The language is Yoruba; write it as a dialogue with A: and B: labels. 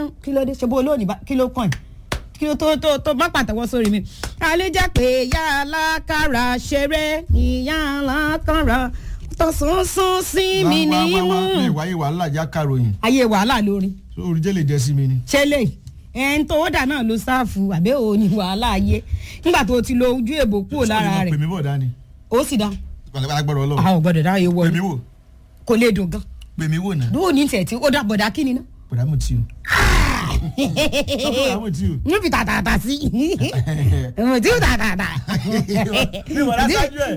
A: kí ló dé ṣe bó olóòní kí ló kàn kí ló tó má pàtẹ́wọ́ sórí mi. àlejò pé ìyá alákàrà ṣeré ìyá alákàrà tọ̀sán sí mi ní mú.
B: ìwáyé wàhálà já kàròyìn.
A: ayé wàhálà lórí.
B: orí jẹ́ lè jẹ́ sí mi ni.
A: ṣe lè ẹn tó dà náà ló sáàfù àbẹ́ òní wàhálà ayé nígbà tó ti lo ojú èbò kúrò lára rẹ̀.
B: pèmí bọ̀ dání.
A: ó sì dá.
B: agbára Ọlọ́run.
A: àwọn gbọ́dọ̀ dá yé wọ
B: pèmí wò.
A: kò lè dùn gan.
B: pèmí wò náà.
A: dúró ní tẹ̀ tí ó dá bọ̀dá kí ni ná.
B: bọ̀dá mo ti o. bọ̀dá mo ti o.
A: ní fi tàtàtà sí. mo ti tàtàtà.
B: mi wọ̀ lásájú ẹ̀.